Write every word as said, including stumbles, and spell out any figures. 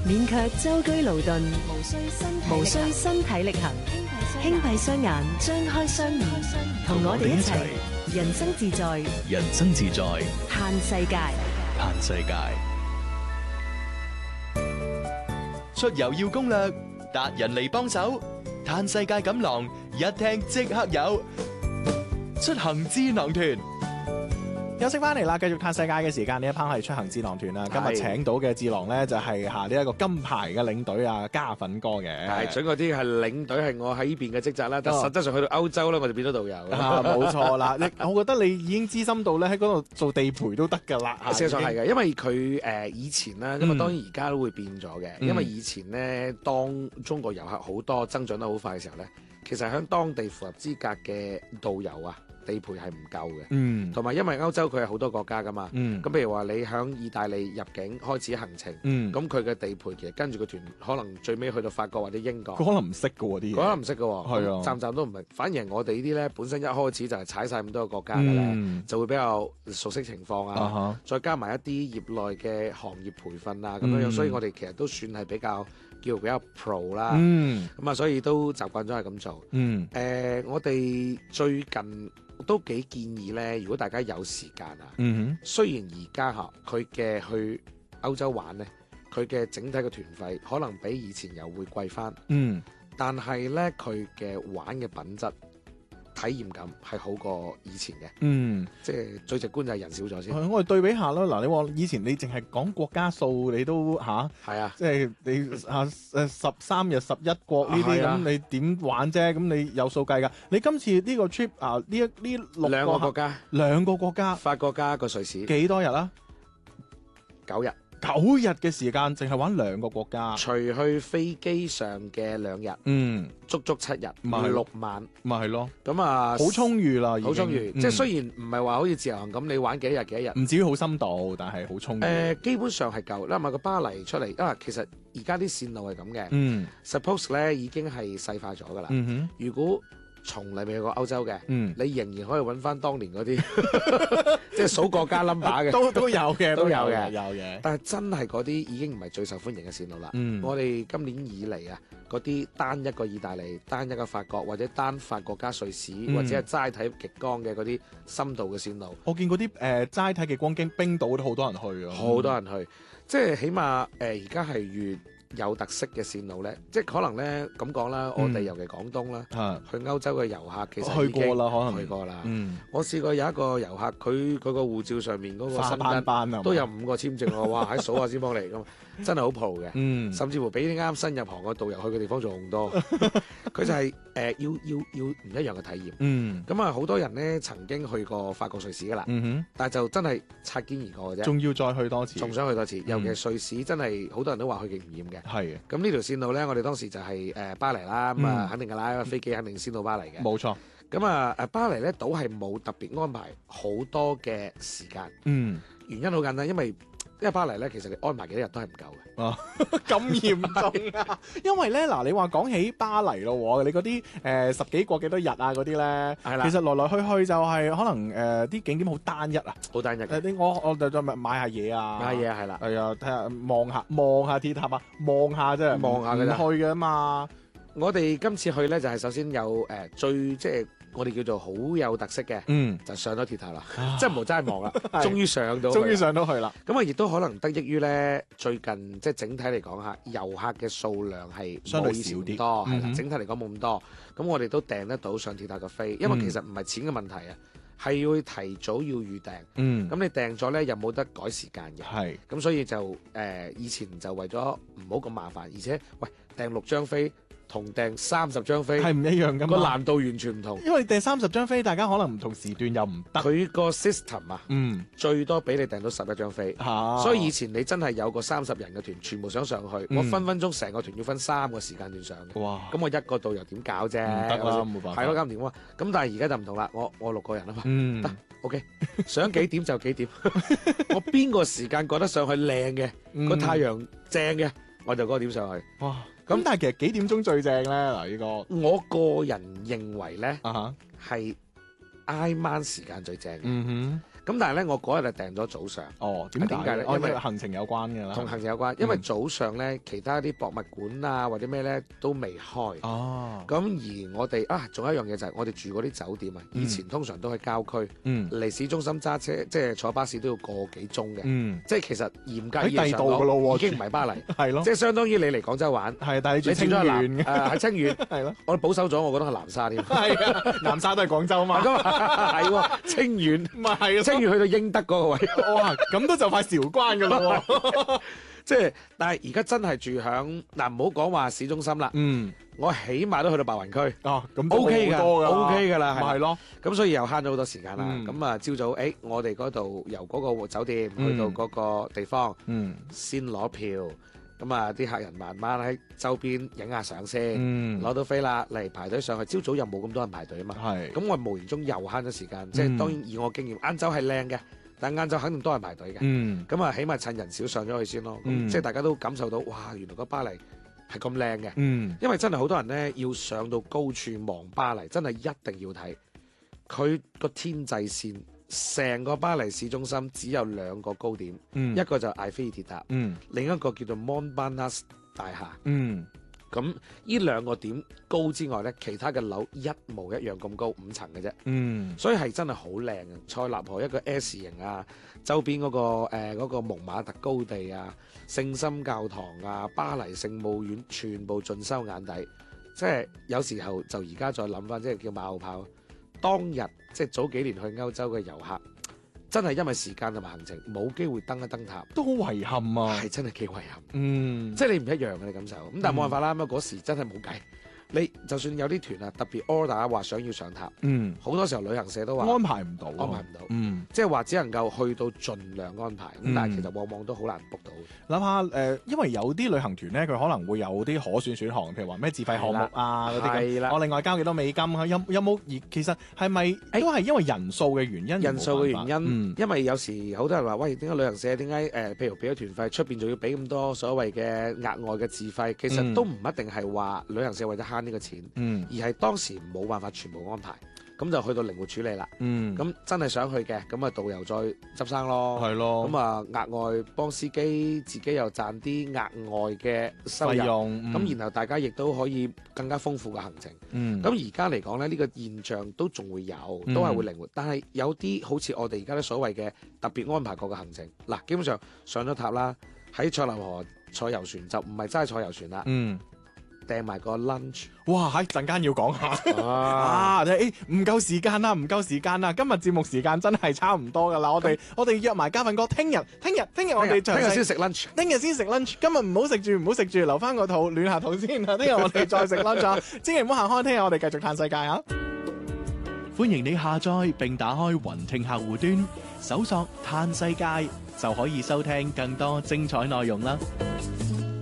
免卻舟車勞頓，無需身體無需身體力行，輕閉雙眼，張開雙耳，同我哋一齊人生自在， 人生自在， 嘆世界， 嘆世界。出遊要攻略，達人嚟幫手，嘆世界錦囊一聽即刻有，出行智囊團。 休息翻嚟啦，繼續嘆世界嘅時間，呢一 part 係出行智囊團啦。今日請到嘅智囊咧就係嚇呢一個金牌嘅領隊啊，嘉粉哥嘅。 係準確啲係領隊係我喺呢邊嘅職責啦，但實質上去到歐洲咧，我就變咗導遊。 啊，冇錯啦！你我覺得你已經資深到咧喺嗰度做地陪都得㗎啦。 事實上係嘅，因為佢誒以前啦，咁啊當然而家都會變咗嘅。因為以前咧，當中國遊客好多增長得好快嘅時候咧，其實喺當地符合資格嘅導遊啊，地陪係唔夠嘅，嗯，同埋因為歐洲佢係好多國家噶嘛，嗯，咁譬如話你響意大利入境開始行程，嗯，咁佢嘅地陪其實跟住個團可能最尾去到法國或者英國， 佢可能唔識嘅喎啲嘢， 佢可能唔識嘅喎， 係啊， 站站都唔係，反而係我哋呢啲咧本身一開始就係踩晒咁多個國家嘅咧，嗯，就會比較熟悉情況啊，uh-huh. 再加埋一啲業內嘅行業培訓啊咁樣樣，嗯，所以我哋其實都算係比較叫比較 pro 啦，嗯，咁啊所以都習慣咗係咁做，嗯，誒，呃，我哋最近都幾建議咧，如果大家有時間啊，嗯、雖然而家嚇佢嘅去歐洲玩咧，佢嘅整體嘅團費可能比以前又會貴翻，嗯，但係咧佢嘅玩嘅品質、體驗感係好過以前嘅，嗯，即係最直觀就係人少咗先。 我哋對比下啦，嗱，你話以前你淨係講國家數，你都吓，係啊，即係你啊誒十三日十一國呢啲咁，你點玩啫？咁你有數計㗎。你今次呢個 trip 啊，呢一呢六兩個國家， 兩個國家， 法國加一個瑞士， 幾多日啊？ 九日。 九日嘅時間，淨係玩兩個國家， 除去飛機上嘅兩日，嗯，足足七日，咪六晚， 咪係咯。咁啊， 好充裕啦， 好充裕。嗯、即係雖然唔係話好似自由行咁，你玩幾多日幾多日， 唔至於好深度，但係好充裕。誒、 呃，基本上係夠。因為個巴黎出嚟，啊，其實而家啲線路係咁嘅。嗯 ，suppose 咧已經係細化咗㗎啦。嗯哼，如果從嚟未去過歐洲嘅，嗯，你仍然可以揾翻當年嗰啲，即係數國家 number 嘅， 都都有嘅， 都有嘅， 有嘅。 但係真係嗰啲已經唔係最受歡迎嘅線路啦。嗯，我哋今年以嚟啊，嗰啲單一個意大利、單一個法國或者單法國加瑞士，嗯、或者係齋睇極光嘅嗰啲深度嘅線路， 我見嗰啲誒齋睇極光經冰島都好多人去啊， 好多人去，嗯、即係起碼誒而家係越有特色嘅線路咧，即係可能咧咁講啦，我哋尤其廣東啦，嗯、去歐洲嘅遊客其實已經去過啦，可能去過啦。嗯，我試過有一個遊客，佢佢個護照上面嗰個身份班都有五個簽證喎，哇！喺數下先幫你咁，真係好 pro 嘅。嗯，甚至乎比啲啱新入行嘅導遊去嘅地方仲多。佢就係、是、誒、呃、要要要唔一樣嘅體驗。嗯，咁啊好多人咧曾經去過法國瑞士噶啦，嗯哼，但係就真係擦肩而過嘅啫。 仲要再去多次， 仲想去多次，尤其係瑞士真係好多人都話去極唔厭嘅。係咁呢條線路咧，我哋當時就係誒巴黎啦，咁、嗯、啊肯定噶啦，飛機肯定先到巴黎嘅。 冇錯。 咁啊誒巴黎咧島係冇特別安排好多嘅時間。嗯，原因好簡單，因為因為巴黎咧其實你安排幾多日都係唔夠嘅。 啊，咁嚴重啊！因為咧嗱，你話講起巴黎咯，你嗰啲誒十幾個幾多日啊嗰啲咧，係啦，其實來來去去就係可能誒啲、呃、景點好單一啊， 好單一。 誒，我我就再買下嘢啊， 買嘢係啦， 係啊，睇下望下望下鐵塔啊，望下啫， 望下嘅去嘅嘛。 我哋今次去咧就係首先有誒、呃、最即係我哋叫做好有特色嘅，嗯，就上咗鐵塔啦，即係唔好齋望啦，終於上到， 終於上到去啦。 咁啊，亦都可能得益於咧最近即係整體嚟講下遊客嘅數量係相對少啲， 多係啦、嗯，整體嚟講冇咁多。咁我哋都訂得到上鐵塔嘅飛，因為其實唔係錢嘅問題啊，係、嗯、要提早要預訂。嗯，咁你訂咗咧又冇得改時間嘅，係。咁所以就誒、呃、以前就為咗唔好咁麻煩，而且喂訂六張飛。同訂三十張飛係唔一樣噶嘛， 個難度完全唔同。 因為你訂三十張飛，大家可能唔同時段又唔得。 佢個 system 啊，嗯，最多俾你訂到十一張飛，啊，所以以前你真係有個三十人嘅團，全部想上去，嗯、我分分鐘成個團要分三個時間段上嘅。哇！咁我一個導遊點搞啫？唔得啦，冇辦法。係咯，搞唔掂啊！咁但係而家就唔同啦，我我六個人啊嘛，嗯，得 OK，想幾點就幾點，我邊個時間覺得上去靚嘅，個、嗯、太陽正嘅，我就嗰個點上去。哇！ 咁但係其實幾點鐘最正咧？嗱，呢個我個人認為咧，係挨晚時間最正嘅。嗯哼， 咁但係咧，我嗰日就訂咗早上。 哦，點解咧？因為行程有關嘅啦。 同行程有關，因為早上咧，嗯、其他啲博物館啊或者咩咧都未開。哦。咁而我哋啊，仲有一樣嘢就係我哋住嗰啲酒店啊，以前通常都喺郊區，嗯，離市中心揸車即係坐巴士都要個幾鐘嘅，嗯，即係其實嚴格意義上講已經唔係巴黎，係咯，即係相當於你嚟廣州玩，係，但係你住清遠嘅，誒喺清遠，係咯，我哋保守咗，我覺得係南沙添，係啊，南沙都係廣州嘛，咁啊係喎，清遠，唔係係，清遠去到英德嗰個位，哇，咁都就快韶關㗎啦喎，即係，但係而家真係住響嗱，唔好講話市中心啦，嗯。我起碼都去到白雲區，哦，咁 OK 㗎 ，OK 㗎啦，係咯，咁所以又慳咗好多時間啦。咁啊，朝早誒，我哋嗰度由嗰個酒店去到嗰個地方，嗯，先攞票，咁啊啲客人慢慢喺周邊影下相先，攞到飛啦，嚟排隊上去。朝早又冇咁多人排隊啊嘛，係，咁我無形中又慳咗時間。即係當然以我經驗，晏晝係靚嘅，但晏晝肯定多人排隊嘅，咁啊起碼趁人少上咗去先咯。咁即係大家都感受到，哇！原來個巴黎係咁靚嘅，嗯，因為真係好多人咧要上到高處望巴黎，真係一定要睇佢個天際線。成個巴黎市中心只有兩個高點，嗯、一個就埃菲爾鐵塔，嗯、另一個叫做 Montparnasse 大廈。嗯，咁呢兩個點高之外咧，其他嘅樓一模一樣咁高，五層嘅啫。嗯，所以係真係好靚嘅。塞納河一個 S 型啊，周邊嗰、嗰個誒、呃嗰個蒙馬特高地啊，聖心教堂啊，巴黎聖母院，全部盡收眼底。即係有時候就而家再諗翻，即係叫馬後炮。當日即係早幾年去歐洲嘅遊客，真係因為時間同埋行程冇機會登一登塔，都好遺憾啊！係真係幾遺憾。嗯，即係你唔一樣嘅你感受。咁但係冇辦法啦，咁嗰、嗯、時真係冇計。你就算有啲團啊，特別 order 話想要上塔，嗯，好多時候旅行社都話安排唔到，安排唔到，嗯，即係話只能夠去到盡量安排，咁、嗯、但係其實往往都好難 book 到。諗下誒，因為有啲旅行團咧，佢可能會有啲可選選項，譬如話咩自費項目啊嗰啲咁，我另外交幾多美金啊？有有冇？而其實係咪都係因為人數嘅原因？人數嘅原因，嗯、因為有時好多人話喂，點解旅行社點解誒？譬如俾咗團費，出邊仲要俾咁多所謂嘅額外嘅自費？其實都唔一定係話旅行社為咗慳呢個錢，嗯、而係當時冇辦法全部安排，咁就去到靈活處理啦。咁、嗯、真係想去嘅，咁啊導遊再執生咯，係咯。咁啊額外幫司機，自己又賺啲額外嘅收入，咁、嗯、然後大家亦都可以更加豐富嘅行程。咁而家嚟講咧，呢、呢個現象都仲會有，都係會靈活。嗯、但係有啲好似我哋而家咧所謂嘅特別安排過嘅行程，嗱，基本上上咗塔啦，喺塞納河坐遊船就唔係齋坐遊船啦。嗯訂埋個 lunch， 哇！喺陣間要講下啊！誒唔夠時間啦，唔夠時間啦！今日節目時間真係差唔多噶啦，我哋我哋約埋嘉賓哥，聽日聽日聽日我哋聽日先食 lunch， 聽日先食 lunch， 今日唔好食住唔好食住，留翻個肚暖下肚先啊！聽日我哋再食 lunch， 千祈唔好行開，聽日我哋繼續嘆世界啊！歡迎你下載並打開雲聽客戶端，搜索嘆世界就可以收聽更多精彩內容啦！